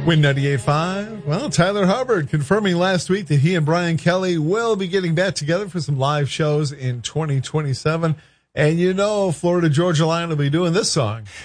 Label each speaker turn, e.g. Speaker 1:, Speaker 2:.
Speaker 1: Win 98.5. Well, Tyler Hubbard confirming last week that he and Brian Kelly will be getting back together for some live shows in 2027. And you know, Florida Georgia Line will be doing this song.